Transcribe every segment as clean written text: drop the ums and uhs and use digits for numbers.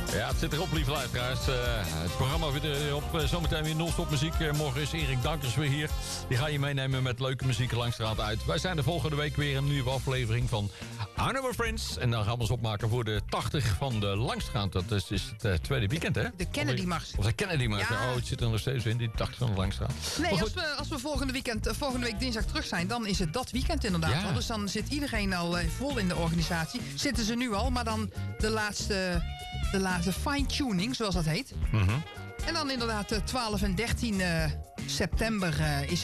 Ja, het zit erop, lieve luisteraars. Het programma weer op zometeen weer non-stop muziek. Morgen is Erik Dankers weer hier. Die ga je meenemen met leuke muziek Langstraat uit. Wij zijn de volgende week weer een nieuwe aflevering van I Know My Friends. En dan gaan we ons opmaken voor de 80 van de Langstraat. Dat is het tweede weekend, hè? De Kennedy-mars. Of de Kennedy-mars. Ja. Oh, het zit er nog steeds in, die 80 van de Langstraat. Nee, als we volgende week dinsdag terug zijn, dan is het dat weekend inderdaad. Ja. Al. Dus dan zit iedereen al vol in de organisatie. Zitten ze nu al, maar dan de laatste fine-tuning, zoals dat heet. Mm-hmm. En dan inderdaad 12 en 13 september is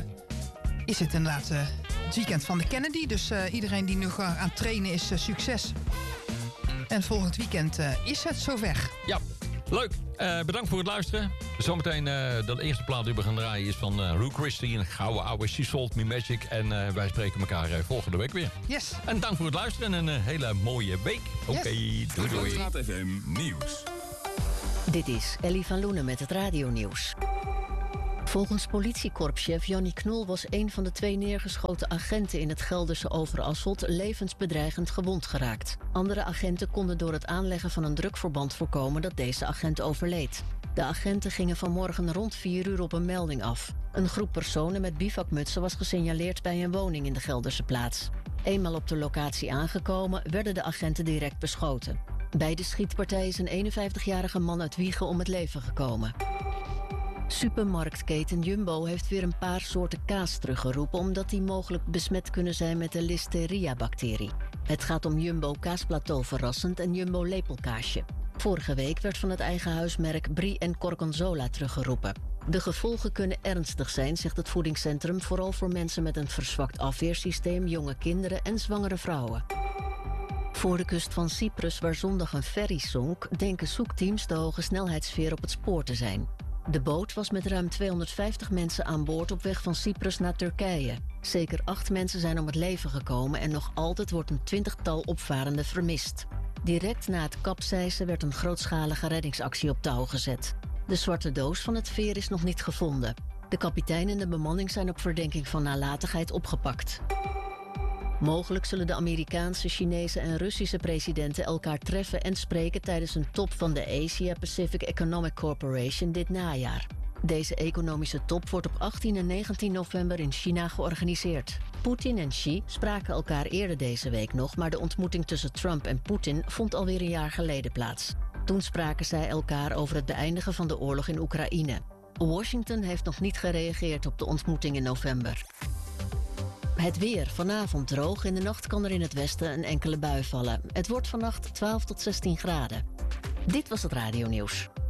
het inderdaad het weekend van de Kennedy. Dus iedereen die nog aan het trainen is, succes. En volgend weekend is het zover. Ja, leuk. Bedankt voor het luisteren. Zometeen de eerste plaat die we gaan draaien is van Lou Christie. Een gouden oude She Sold Me Magic. En wij spreken elkaar volgende week weer. Yes. En dank voor het luisteren en een hele mooie week. Oké, Yes. doei doei. Langstraat FM Nieuws. Dit is Ellie van Loenen met het radionieuws. Volgens politiekorpschef Jannie Knol was een van de 2 neergeschoten agenten in het Gelderse Overasselt levensbedreigend gewond geraakt. Andere agenten konden door het aanleggen van een drukverband voorkomen dat deze agent overleed. De agenten gingen vanmorgen rond 4 uur op een melding af. Een groep personen met bivakmutsen was gesignaleerd bij een woning in de Gelderse plaats. Eenmaal op de locatie aangekomen werden de agenten direct beschoten. Bij de schietpartij is een 51-jarige man uit Wijchen om het leven gekomen. Supermarktketen Jumbo heeft weer een paar soorten kaas teruggeroepen omdat die mogelijk besmet kunnen zijn met de Listeria-bacterie. Het gaat om Jumbo kaasplateau verrassend en Jumbo lepelkaasje. Vorige week werd van het eigen huismerk Brie en Gorgonzola teruggeroepen. De gevolgen kunnen ernstig zijn, zegt het voedingscentrum, vooral voor mensen met een verzwakt afweersysteem, jonge kinderen en zwangere vrouwen. Voor de kust van Cyprus, waar zondag een ferry zonk, denken zoekteams de hoge snelheidsveer op het spoor te zijn. De boot was met ruim 250 mensen aan boord op weg van Cyprus naar Turkije. Zeker 8 mensen zijn om het leven gekomen en nog altijd wordt een 20-tal opvarenden vermist. Direct na het kapseizen werd een grootschalige reddingsactie op touw gezet. De zwarte doos van het veer is nog niet gevonden. De kapitein en de bemanning zijn op verdenking van nalatigheid opgepakt. Mogelijk zullen de Amerikaanse, Chinese en Russische presidenten elkaar treffen en spreken tijdens een top van de Asia Pacific Economic Corporation dit najaar. Deze economische top wordt op 18 en 19 november in China georganiseerd. Poetin en Xi spraken elkaar eerder deze week nog, maar de ontmoeting tussen Trump en Poetin vond alweer een jaar geleden plaats. Toen spraken zij elkaar over het beëindigen van de oorlog in Oekraïne. Washington heeft nog niet gereageerd op de ontmoeting in november. Het weer. Vanavond droog. In de nacht kan er in het westen een enkele bui vallen. Het wordt vannacht 12 tot 16 graden. Dit was het radionieuws.